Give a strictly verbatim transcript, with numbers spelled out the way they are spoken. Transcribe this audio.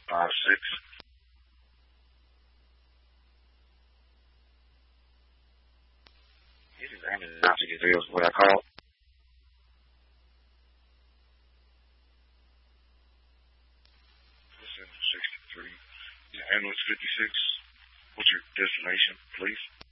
five six. This is ambulance not to get real. What I call. Listen, sixty-three. Yeah, ambulance fifty-six. What's your destination, please?